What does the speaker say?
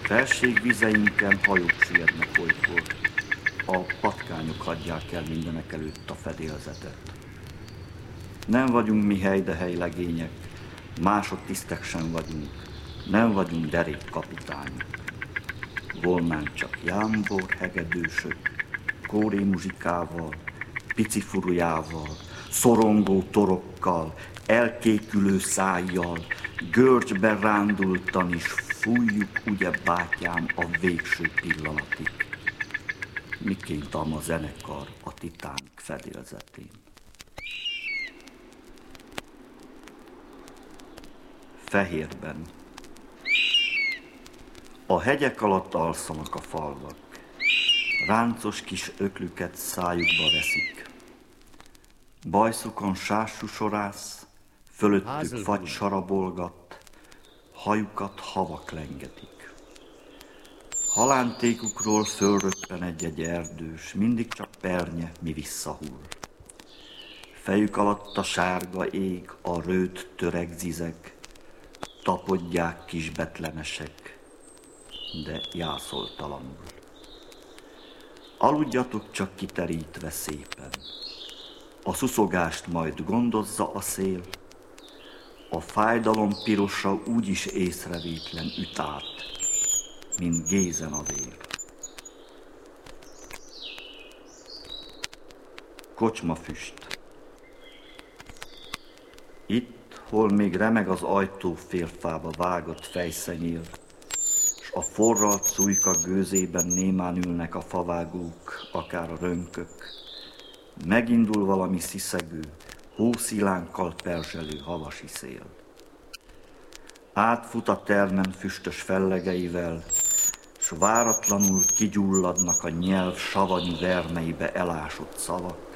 Felség vizeinken hajók süllyednek olykor, a patkányok hagyják el mindenek előtt a fedélzetet. Nem vagyunk mi hely legények, másodtisztek sem vagyunk, nem vagyunk derékkapitányok. Volnánk csak jámbor hegedűsök, kóré muzsikával, pici furujával, szorongó torokkal, elkékülő szájjal, görcsbe rándultan is fújjuk, ugye bátyám, a végső pillanatig. Miként a zenekar a Titanic fedélzetén. Fehérben. A hegyek alatt alszanak a falvak. Ráncos kis öklüket szájukba veszik. Bajszukon sássú sorász, fölöttük fagy sarabolgat, hajukat havak lengetik. Halántékukról fölröppen egy-egy erdős, mindig csak pernye, mi visszahull. Fejük alatt a sárga ég, a rőt töreg zizeg, tapodják kis betlenesek, de jászoltalanul. Aludjatok csak kiterítve szépen, a szuszogást majd gondozza a szél, a fájdalom pirosa úgyis észrevétlen üt át, mint gézen a vér. Kocsmafüst. Itt, hol még remeg az ajtó félfába vágott fejszenyél, s a forralt szújka gőzében némán ülnek a favágók, akár a rönkök, megindul valami sziszegő, hószilánkkal perzselő havasi szél. Átfut a termen füstös fellegeivel, s váratlanul kigyulladnak a nyelv savanyú vermeibe elásott szavak,